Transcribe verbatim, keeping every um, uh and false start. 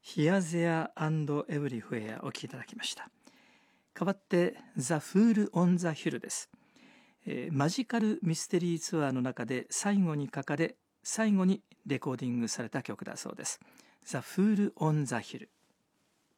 Here, There and Everywhere お聴きいただきました。代わって The Fool on the Hill です、えー、マジカルミステリーツアーの中で最後に書かれ最後にレコーディングされた曲だそうです。 The Fool on the Hill